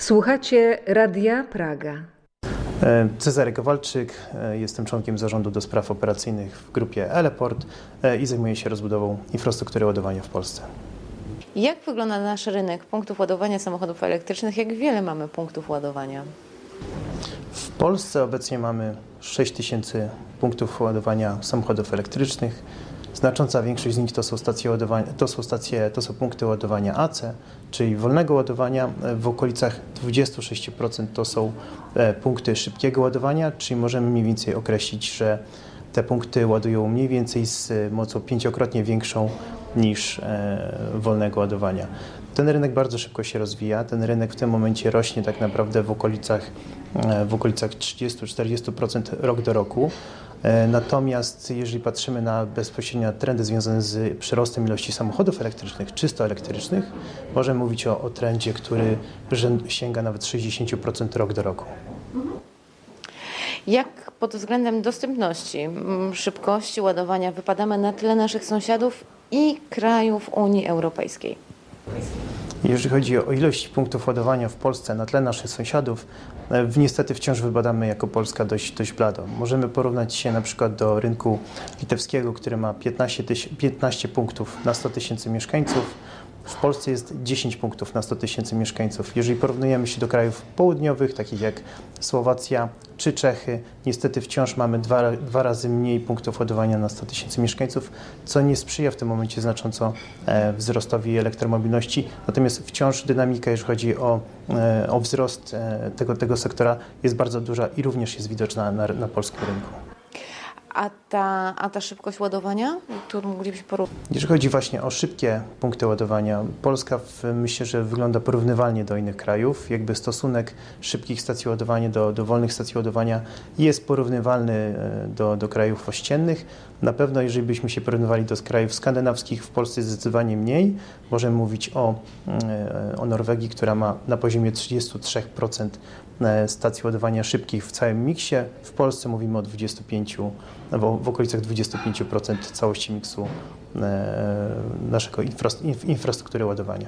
Słuchacie Radia Praga. Cezary Kowalczyk, jestem członkiem zarządu do spraw operacyjnych w grupie Eleport i zajmuję się rozbudową infrastruktury ładowania w Polsce. Jak wygląda nasz rynek punktów ładowania samochodów elektrycznych? Jak wiele mamy punktów ładowania? W Polsce obecnie mamy 6000 punktów ładowania samochodów elektrycznych. Znacząca większość z nich to są punkty ładowania AC, czyli wolnego ładowania. W okolicach 26% to są punkty szybkiego ładowania, czyli możemy mniej więcej określić, że te punkty ładują mniej więcej z mocą 5-krotnie większą niż wolnego ładowania. Ten rynek bardzo szybko się rozwija. Ten rynek w tym momencie rośnie tak naprawdę w okolicach 30-40% rok do roku. Natomiast jeżeli patrzymy na bezpośrednio trendy związane z przyrostem ilości samochodów elektrycznych, czysto elektrycznych, możemy mówić o trendzie, który sięga nawet 60% rok do roku. Jak pod względem dostępności, szybkości ładowania wypadamy na tle naszych sąsiadów i krajów Unii Europejskiej? Jeżeli chodzi o ilość punktów ładowania w Polsce na tle naszych sąsiadów, niestety wciąż wypadamy jako Polska dość blado. Możemy porównać się na przykład do rynku litewskiego, który ma 15 punktów na 100 tysięcy mieszkańców. W Polsce jest 10 punktów na 100 tysięcy mieszkańców. Jeżeli porównujemy się do krajów południowych, takich jak Słowacja czy Czechy, niestety wciąż mamy dwa razy mniej punktów ładowania na 100 tysięcy mieszkańców, co nie sprzyja w tym momencie znacząco wzrostowi elektromobilności. Natomiast wciąż dynamika, jeżeli chodzi o wzrost tego sektora, jest bardzo duża i również jest widoczna na polskim rynku. A ta szybkość ładowania, którą moglibyśmy porównać? Jeżeli chodzi właśnie o szybkie punkty ładowania, Polska myślę, że wygląda porównywalnie do innych krajów. Jakby stosunek szybkich stacji ładowania do wolnych stacji ładowania jest porównywalny do krajów ościennych. Na pewno jeżeli byśmy się porównywali do krajów skandynawskich, w Polsce jest zdecydowanie mniej. Możemy mówić o Norwegii, która ma na poziomie 33% stacji ładowania szybkich w całym miksie. W Polsce mówimy o 25%, w okolicach 25% całości miksu naszego infrastruktury ładowania.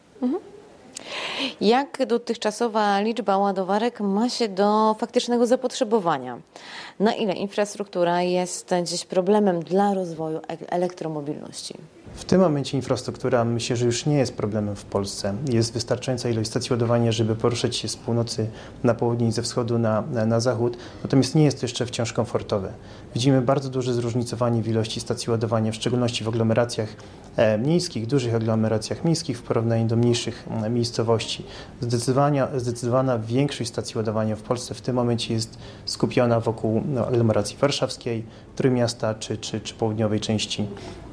Jak dotychczasowa liczba ładowarek ma się do faktycznego zapotrzebowania? Na ile infrastruktura jest dziś problemem dla rozwoju elektromobilności? W tym momencie infrastruktura, myślę, że już nie jest problemem w Polsce. Jest wystarczająca ilość stacji ładowania, żeby poruszać się z północy na południe i ze wschodu na zachód, natomiast nie jest to jeszcze wciąż komfortowe. Widzimy bardzo duże zróżnicowanie w ilości stacji ładowania, w szczególności w aglomeracjach miejskich, dużych aglomeracjach miejskich w porównaniu do mniejszych miejscowości. Zdecydowana większość stacji ładowania w Polsce w tym momencie jest skupiona wokół aglomeracji warszawskiej, Trójmiasta czy południowej części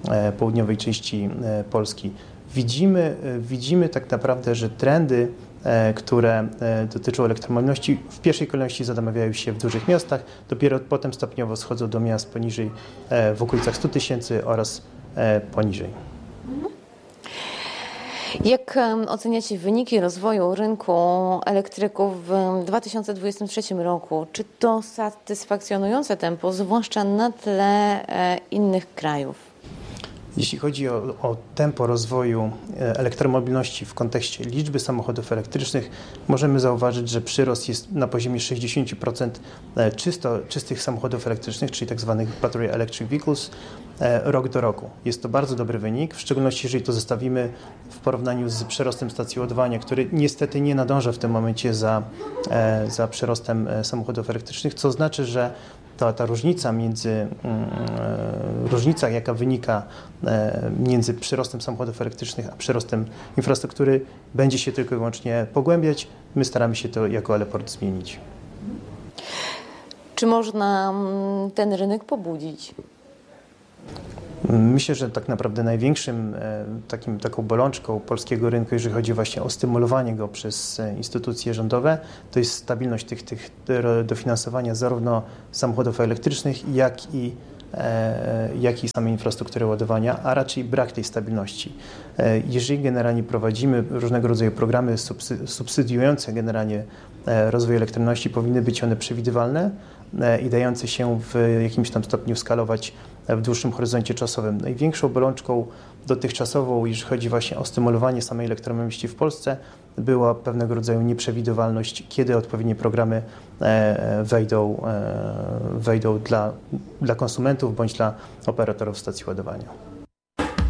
Polski. Widzimy tak naprawdę, że trendy, które dotyczą elektromobilności, w pierwszej kolejności zamawiają się w dużych miastach, dopiero potem stopniowo schodzą do miast poniżej, w okolicach 100 tysięcy oraz poniżej. Jak oceniacie wyniki rozwoju rynku elektryków w 2023 roku? Czy to satysfakcjonujące tempo, zwłaszcza na tle innych krajów? Jeśli chodzi o tempo rozwoju elektromobilności w kontekście liczby samochodów elektrycznych, możemy zauważyć, że przyrost jest na poziomie 60% czystych samochodów elektrycznych, czyli tzw. battery electric vehicles, rok do roku. Jest to bardzo dobry wynik, w szczególności jeżeli to zestawimy w porównaniu z przyrostem stacji ładowania, który niestety nie nadąża w tym momencie za przyrostem samochodów elektrycznych, co znaczy, że ta różnica, jaka wynika między przyrostem samochodów elektrycznych a przyrostem infrastruktury, będzie się tylko i wyłącznie pogłębiać. My staramy się to jako Eleport zmienić. Czy można ten rynek pobudzić? Myślę, że tak naprawdę największym taką bolączką polskiego rynku, jeżeli chodzi właśnie o stymulowanie go przez instytucje rządowe, to jest stabilność tych dofinansowania zarówno samochodów elektrycznych, jak i samej infrastruktury ładowania, a raczej brak tej stabilności. Jeżeli generalnie prowadzimy różnego rodzaju programy subsydiujące generalnie rozwój elektromobilności, powinny być one przewidywalne i dające się w jakimś tam stopniu skalować w dłuższym horyzoncie czasowym. Największą bolączką dotychczasową, jeżeli chodzi właśnie o stymulowanie samej elektromobilności w Polsce, była pewnego rodzaju nieprzewidywalność, kiedy odpowiednie programy wejdą dla konsumentów bądź dla operatorów stacji ładowania.